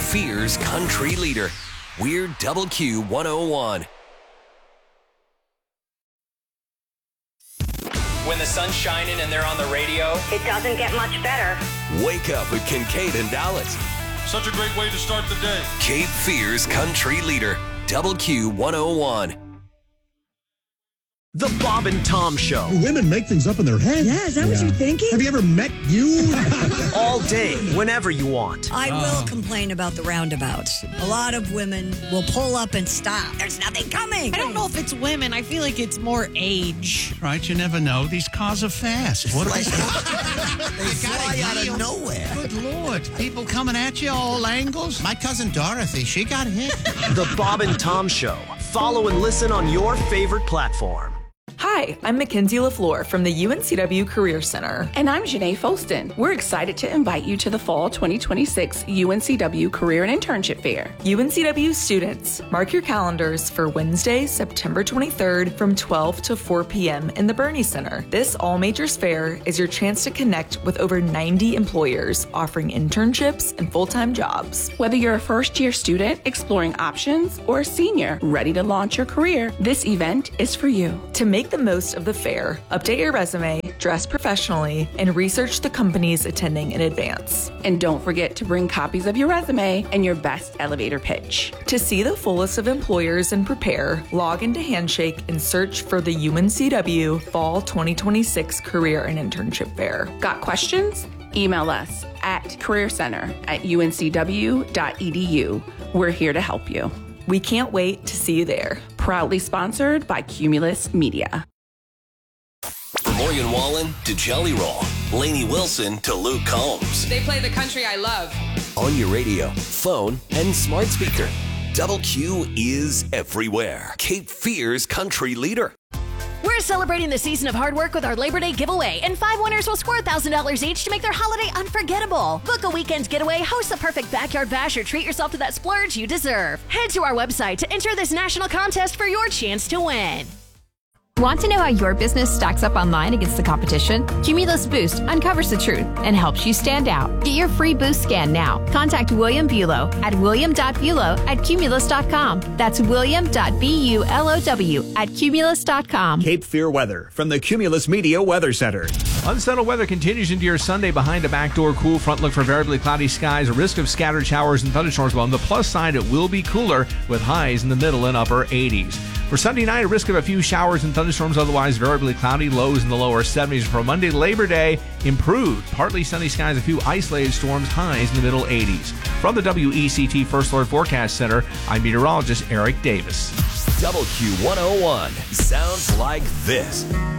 Fear's country leader. We're Double Q 101. When the sun's shining and they're on the radio, it doesn't get much better. Wake up with Kincaid and Dallas. Such a great way to start the day. Cape Fear's country leader. Double Q 101. The Bob and Tom Show. Women make things up in their head. Yeah, is that what you're thinking? Have you ever met you? All day, whenever you want. I will complain about the roundabouts. A lot of women will pull up and stop. There's nothing coming. I don't know if it's women. I feel like it's more age. Right, you never know. These cars are fast. What are they? They fly out of nowhere. Good Lord. People coming at you all angles. My cousin Dorothy, she got hit. The Bob and Tom Show. Follow and listen on your favorite platform. Hi, I'm Mackenzie LaFleur from the UNCW Career Center. And I'm Janae Folston. We're excited to invite you to the Fall 2026 UNCW Career and Internship Fair. UNCW students, mark your calendars for Wednesday, September 23rd from 12 to 4 p.m. in the Bernie Center. This all-majors fair is your chance to connect with over 90 employers offering internships and full-time jobs. Whether you're a first-year student exploring options or a senior ready to launch your career, this event is for you. To make the most of the fair, update your resume, dress professionally, and research the companies attending in advance. And don't forget to bring copies of your resume and your best elevator pitch. To see the full list of employers and prepare, log into Handshake and search for the UNCW Fall 2026 Career and Internship Fair. Got questions? Email us at careercenter@uncw.edu. We're here to help you. We can't wait to see you there. Proudly sponsored by Cumulus Media. From Morgan Wallen to Jelly Roll, Lainey Wilson to Luke Combs. They play the country I love. On your radio, phone, and smart speaker. Double Q is everywhere. Cape Fear's country leader. We're celebrating the season of hard work with our Labor Day giveaway, and 5 winners will score $1,000 each to make their holiday unforgettable. Book a weekend getaway, host the perfect backyard bash, or treat yourself to that splurge you deserve. Head to our website to enter this national contest for your chance to win. Want to know how your business stacks up online against the competition? Cumulus Boost uncovers the truth and helps you stand out. Get your free Boost scan now. Contact William Bulow at william.bulow@cumulus.com. That's william.bulow@cumulus.com. Cape Fear weather from the Cumulus Media Weather Center. Unsettled weather continues into your Sunday behind a backdoor cool front. Look for variably cloudy skies, a risk of scattered showers and thunderstorms. But on the plus side, it will be cooler with highs in the middle and upper 80s. For Sunday night, a risk of a few showers and thunderstorms, otherwise variably cloudy, lows in the lower 70s. For Monday, Labor Day, improved. Partly sunny skies, a few isolated storms, highs in the middle 80s. From the WECT First Alert Forecast Center, I'm meteorologist Eric Davis. Double Q 101 sounds like this.